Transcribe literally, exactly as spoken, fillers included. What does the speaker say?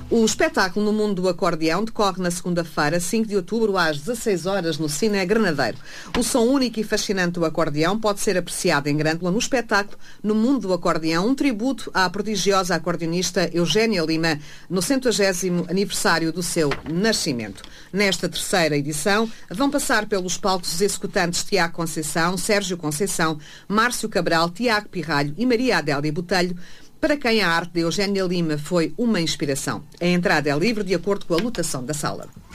O espetáculo No Mundo do Acordeão decorre na segunda-feira, cinco de outubro, às dezasseis horas, no Cine Granadeiro. O som único e fascinante do acordeão pode ser apreciado em Grândola no espetáculo No Mundo do Acordeão, um tributo à prodigiosa acordeonista Eugénia Lima, no centagésimo aniversário do seu nascimento. Nesta terceira edição, vão passar pelos palcos os executantes Tiago Conceição, Sérgio Conceição, Márcio Cabral, Tiago Pirralho e Maria Adélia Botelho, para quem a arte de Eugénia Lima foi uma inspiração. A entrada é livre de acordo com a lotação da sala.